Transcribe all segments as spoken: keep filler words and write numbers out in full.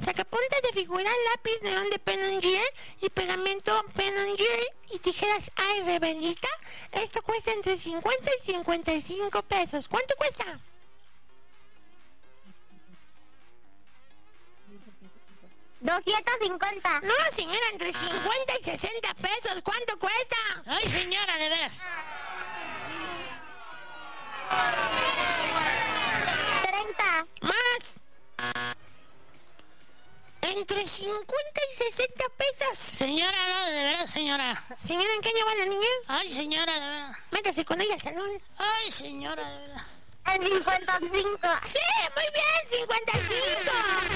sacapuntas de figura, lápiz neón de Pen and Gear y pegamento Pen and Gear y tijeras A R B, ¿lista? Esto cuesta entre cincuenta y cincuenta y cinco pesos. ¿Cuánto cuesta? doscientos cincuenta. No, señora, entre cincuenta y sesenta pesos. ¿Cuánto cuesta? Ay, señora, de veras. treinta. Más. Entre cincuenta y sesenta pesos. Señora, no, de veras, señora. Señora, ¿en qué año va la niña? Ay, señora, de veras. Métase con ella al salón. Ay, señora, de veras. El cincuenta y cinco. Sí, muy bien, cincuenta y cinco.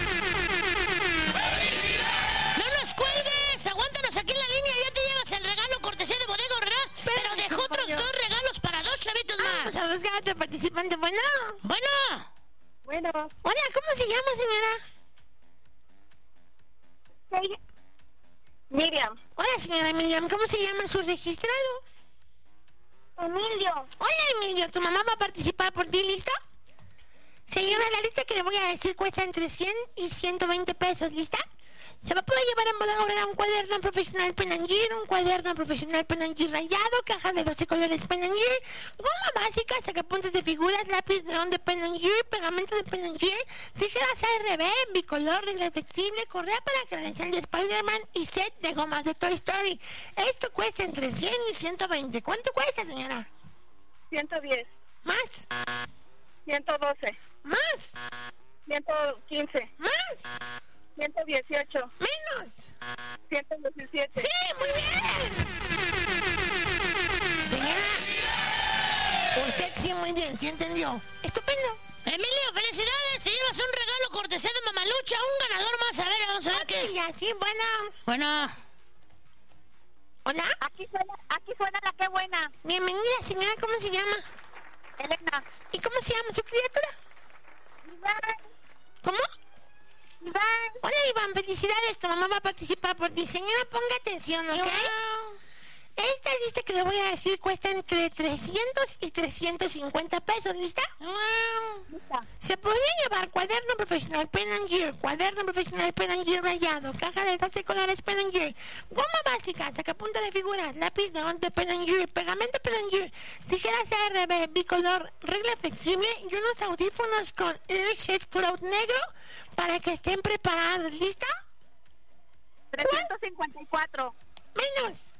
¡No nos cuelgues! Aguántanos aquí en la línea. Ya te llevas el regalo cortesía de Bodega Aurrerá. Pero dejó otros dos regalos para dos chavitos más. Vamos a buscar a otro participante. Bueno. Bueno. Bueno. Hola, ¿cómo se llama, señora? Sí. Miriam. Hola, señora Miriam. ¿Cómo se llama su registrado? Emilio. Hola, Emilio. ¿Tu mamá va a participar por ti? ¿Lista? Señora, la lista que le voy a decir cuesta entre cien y ciento veinte pesos. ¿Lista? Se va a poder llevar en Bodega Aurrerá un cuaderno profesional Pen and Gear, un cuaderno profesional Pen and Gear rayado, caja de doce colores Pen and Gear, goma básica, sacapuntas de figuras, lápiz neón de Pen and Gear, pegamento de Pen and Gear, tijeras A R B, bicolor, regla flexible, correa para credencial de Spider-Man y set de gomas de Toy Story. Esto cuesta entre cien y ciento veinte. ¿Cuánto cuesta, señora? ciento diez. ¿Más? ciento doce. ¿Más? ciento quince. ¿Más? ciento dieciocho. ¿Menos? ciento diecisiete. ¡Sí, muy bien! Señora, usted sí, muy bien, ¿sí entendió? ¡Estupendo! Emilio, felicidades. Te llevas un regalo cortesía de Mamalucha. Un ganador más. A ver, vamos a ver qué. Y así, bueno. Bueno. ¿Hola? Aquí suena, aquí suena la que buena. Bienvenida, señora. ¿Cómo se llama? Elena. ¿Y cómo se llama su criatura? Iván. ¿Cómo? Iván. Hola, Iván. Felicidades. Tu mamá va a participar por ti. Señora, ponga atención, ¿ok? Esta lista que le voy a decir cuesta entre trescientos y trescientos cincuenta pesos. ¿Lista? Lista. Se podría llevar cuaderno profesional Pen and Gear, cuaderno profesional Pen and Gear rayado, caja de doce colores Pen and Gear, goma básica, sacapunta de figuras, lápiz neón de Pen and Gear, pegamento Pen and Gear, tijeras A R B, bicolor, regla flexible y unos audífonos con Earshade Cloud negro para que estén preparados. ¿Lista? trescientos cincuenta y cuatro. Menos.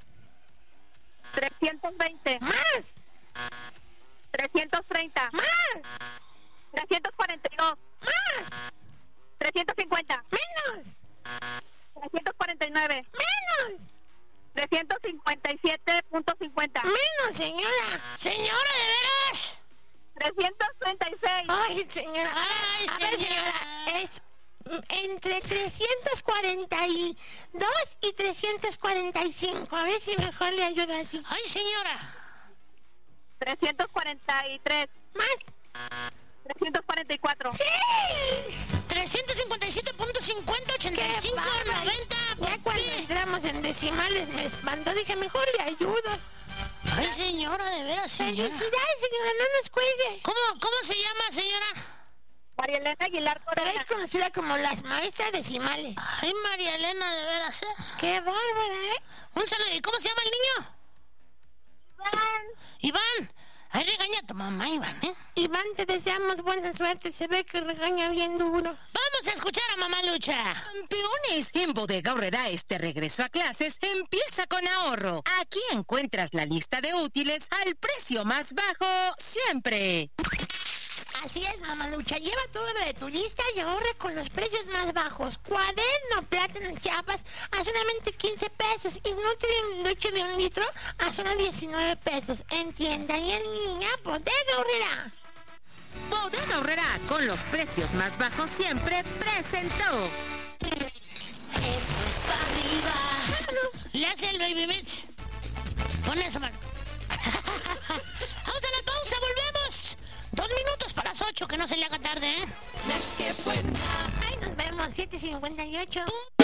trescientos veinte. Más. trescientos treinta. Más. trescientos cuarenta y dos. Más. trescientos cincuenta. Menos. trescientos cuarenta y nueve. Menos. trescientos cincuenta y siete punto cincuenta. Menos, señora. Señora, ¿de veras? trescientos treinta y seis. Ay, señora. Ay, A ver, señora. señora, es entre trescientos cuarenta y dos y trescientos cuarenta y cinco. A ver si mejor le ayuda así. Ay, señora. trescientos cuarenta y tres. Más. trescientos cuarenta y cuatro. ¡Sí! trescientos cincuenta y siete punto cincuenta, ochenta y cinco, bárbaro! noventa. Ya cuando entramos en decimales me espantó. Dije, mejor le ayudo. Ay, señora, de veras, señora. Felicidades, señora, no nos cuelgue. ¿Cómo, cómo se llama, señora? María Elena Aguilar Pero Corona. es conocida como las maestras decimales. Ay, María Elena, de veras, ¿eh? ¡Qué bárbara, eh! Un saludo. ¿Y cómo se llama el niño? Iván. Iván. Ay, regaña a tu mamá, Iván, ¿eh? Iván, te deseamos buena suerte. Se ve que regaña bien duro. Vamos a escuchar a Mamá Lucha. Campeones, en Bodega Aurrerá este regreso a clases empieza con ahorro. Aquí encuentras la lista de útiles al precio más bajo siempre. Así es, Mamalucha. Lleva todo lo de tu lista y ahorra con los precios más bajos. Cuaderno plátano en Chiapas a solamente quince pesos. Y Nutri leche de un litro a solo diecinueve pesos. En tienda y en línea, Bodega Aurrerá. Bodega Aurrerá, con los precios más bajos siempre, presentó. Esto es para arriba. Le hace el Baby Mitch. Pon eso, mano. Vamos a la pausa, volvemos. Dos minutos para las ocho, que no se le haga tarde, ¿eh? Ay, nos vemos, siete cincuenta y ocho.